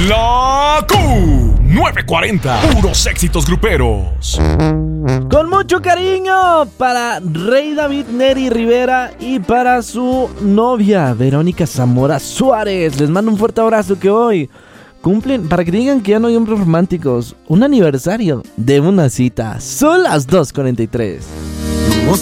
La Q940, puros éxitos gruperos. Con mucho cariño para Rey David Neri Rivera y para su novia Verónica Zamora Suárez. Les mando un fuerte abrazo que hoy cumplen, para que digan que ya no hay hombres románticos, un aniversario de una cita. Son las 2:43.